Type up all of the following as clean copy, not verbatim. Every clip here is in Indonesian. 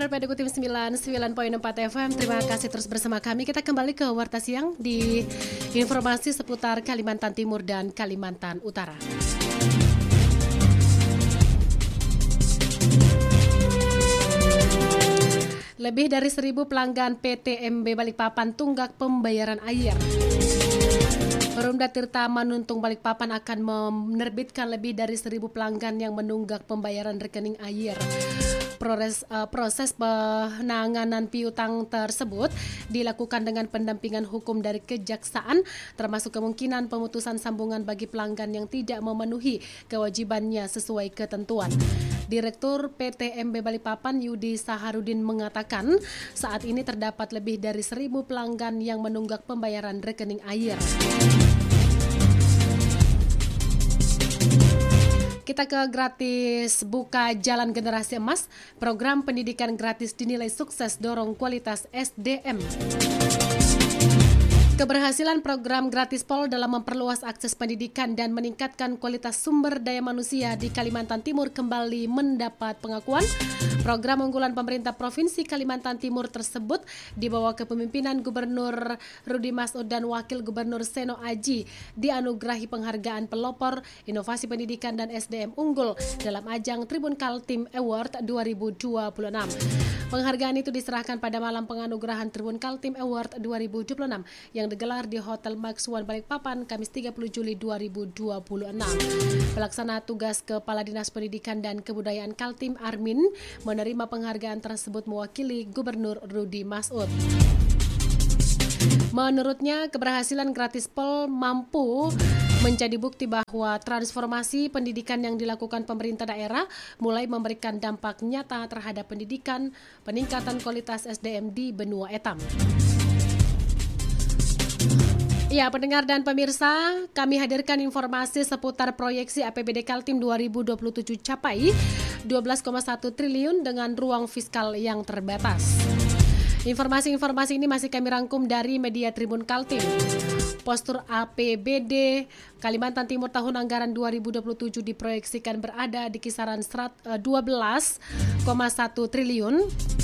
pendengar pada Kutim 99.4 FM, terima kasih terus bersama kami. Kita kembali ke Warta Siang di informasi seputar Kalimantan Timur dan Kalimantan Utara. Lebih dari 1.000 pelanggan PTMB Balikpapan tunggak pembayaran air. Perumda Tirta Manuntung Balikpapan akan menerbitkan lebih dari 1.000 pelanggan yang menunggak pembayaran rekening air. Proses penanganan piutang tersebut dilakukan dengan pendampingan hukum dari kejaksaan, termasuk kemungkinan pemutusan sambungan bagi pelanggan yang tidak memenuhi kewajibannya sesuai ketentuan. Direktur PTMB Balikpapan Yudi Saharudin mengatakan saat ini terdapat lebih dari 1.000 pelanggan yang menunggak pembayaran rekening air. Kita ke gratis buka jalan generasi emas. Program pendidikan gratis dinilai sukses dorong kualitas SDM. Keberhasilan program Gratis Pol dalam memperluas akses pendidikan dan meningkatkan kualitas sumber daya manusia di Kalimantan Timur kembali mendapat pengakuan. Program unggulan pemerintah Provinsi Kalimantan Timur tersebut dibawa kepemimpinan Gubernur Rudi Masud dan Wakil Gubernur Seno Aji dianugerahi penghargaan pelopor inovasi pendidikan dan SDM unggul dalam ajang Tribun Kaltim Award 2026. Penghargaan itu diserahkan pada malam penganugerahan Tribun Kaltim Award 2026 yang digelar di Hotel Max One Balikpapan Kamis 30 Juli 2026. Pelaksana tugas Kepala Dinas Pendidikan dan Kebudayaan Kaltim Armin menerima penghargaan tersebut mewakili Gubernur Rudi Masud. Menurutnya, keberhasilan Gratis Pol mampu menjadi bukti bahwa transformasi pendidikan yang dilakukan pemerintah daerah mulai memberikan dampak nyata terhadap pendidikan, peningkatan kualitas SDM di benua etam. Ya, pendengar dan pemirsa, kami hadirkan informasi seputar proyeksi APBD Kaltim 2027 capai 12,1 triliun dengan ruang fiskal yang terbatas. Informasi-informasi ini masih kami rangkum dari media Tribun Kaltim. Postur APBD Kalimantan Timur tahun anggaran 2027 diproyeksikan berada di kisaran 12,1 triliun.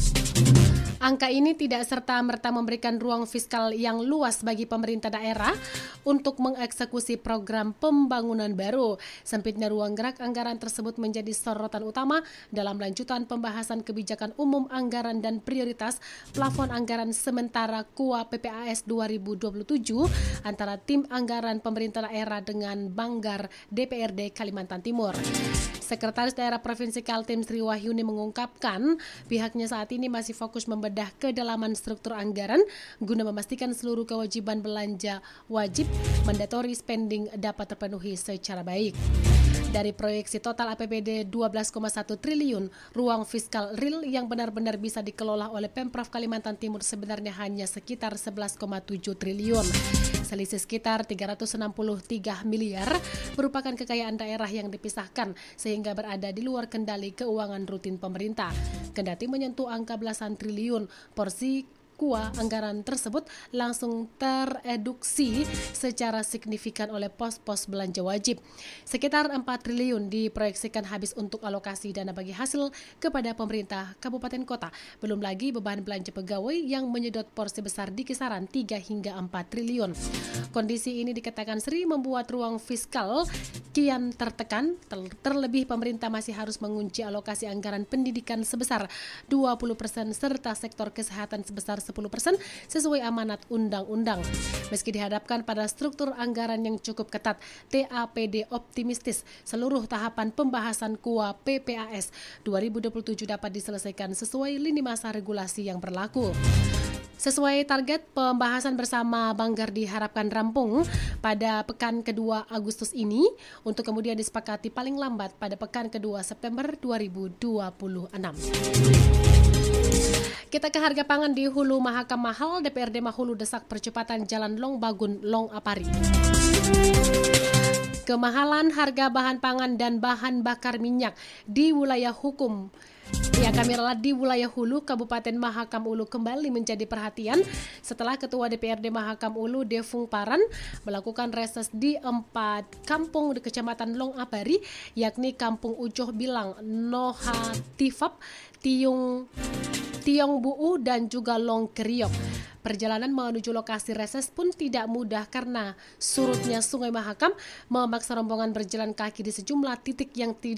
Angka ini tidak serta-merta memberikan ruang fiskal yang luas bagi pemerintah daerah untuk mengeksekusi program pembangunan baru. Sempitnya ruang gerak anggaran tersebut menjadi sorotan utama dalam lanjutan pembahasan kebijakan umum anggaran dan prioritas plafon anggaran sementara KUA PPAS 2027 antara tim anggaran pemerintah daerah dengan Banggar DPRD Kalimantan Timur. Sekretaris Daerah Provinsi Kaltim Sri Wahyuni mengungkapkan pihaknya saat ini masih fokus membedah kedalaman struktur anggaran guna memastikan seluruh kewajiban belanja wajib mandatory spending dapat terpenuhi secara baik. Dari proyeksi total APBD 12,1 triliun, ruang fiskal real yang benar-benar bisa dikelola oleh Pemprov Kalimantan Timur sebenarnya hanya sekitar 11,7 triliun. Selisih sekitar 363 miliar merupakan kekayaan daerah yang dipisahkan sehingga berada di luar kendali keuangan rutin pemerintah. Kendati menyentuh angka belasan triliun, porsi KUA anggaran tersebut langsung tereduksi secara signifikan oleh pos-pos belanja wajib. Sekitar 4 triliun diproyeksikan habis untuk alokasi dana bagi hasil kepada pemerintah kabupaten kota. Belum lagi beban belanja pegawai yang menyedot porsi besar di kisaran 3 hingga 4 triliun. Kondisi ini dikatakan Sri membuat ruang fiskal kian tertekan, terlebih pemerintah masih harus mengunci alokasi anggaran pendidikan sebesar 20% serta sektor kesehatan sebesar 10% sesuai amanat undang-undang. Meski dihadapkan pada struktur anggaran yang cukup ketat, TAPD optimistis seluruh tahapan pembahasan KUA PPAS 2027 dapat diselesaikan sesuai lini masa regulasi yang berlaku. Sesuai target, pembahasan bersama Banggar diharapkan rampung pada pekan kedua Agustus ini untuk kemudian disepakati paling lambat pada pekan kedua September 2026. Kita ke harga pangan di Hulu Mahakam Mahal. DPRD Mahulu desak percepatan jalan Long Bagun Long Apari. Kemahalan harga bahan pangan dan bahan bakar minyak di wilayah hukum kami relat di wilayah Hulu, Kabupaten Mahakam Ulu kembali menjadi perhatian setelah Ketua DPRD Mahakam Ulu Devung Paran melakukan reses di 4 kampung di Kecamatan Long Apari, yakni Kampung Ujoh Bilang, Noha Tifap, Tiung Tiong Buu dan juga Long Kriok. Perjalanan menuju lokasi reses pun tidak mudah karena surutnya Sungai Mahakam memaksa rombongan berjalan kaki di sejumlah titik yang tidak